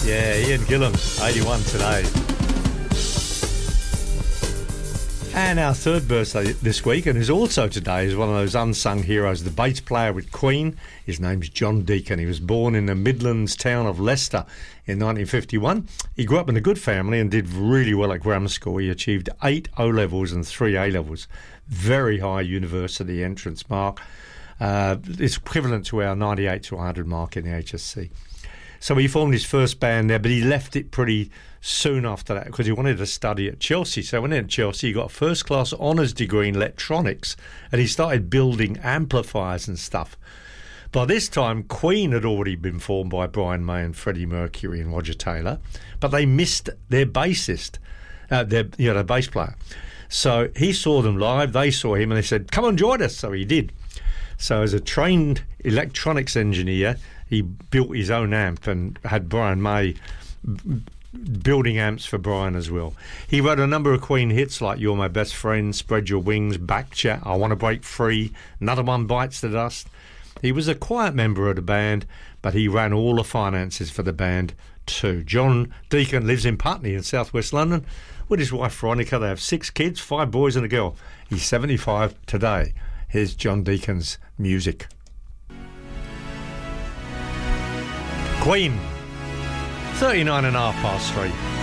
Yeah, Ian Gillan, 81 today. And our third birthday this week, and who's also today, is one of those unsung heroes, the bass player with Queen. His name's John Deacon. He was born in the Midlands town of Leicester in 1951. He grew up in a good family and did really well at grammar school. He achieved 8 O-levels and 3 A-levels. Very high university entrance mark. It's equivalent to our 98 to 100 mark in the HSC. So he formed his first band there, but he left it pretty soon after that because he wanted to study at Chelsea. So when he went to Chelsea, he got a first-class honours degree in electronics, and he started building amplifiers and stuff. By this time, Queen had already been formed by Brian May and Freddie Mercury and Roger Taylor, but they missed their bassist, their bass player. So he saw them live, they saw him, and they said, "Come and join us." So he did. So as a trained electronics engineer, he built his own amp and had Brian May building amps for Brian as well. He wrote a number of Queen hits like "You're My Best Friend," "Spread Your Wings," "Back Chat," "I Want to Break Free," "Another One Bites the Dust." He was a quiet member of the band, but he ran all the finances for the band too. John Deacon lives in Putney in southwest London with his wife Veronica. They have 6 kids, 5 boys and a girl. He's 75 today. Here's John Deacon's music. Queen, 39 and a half past 3.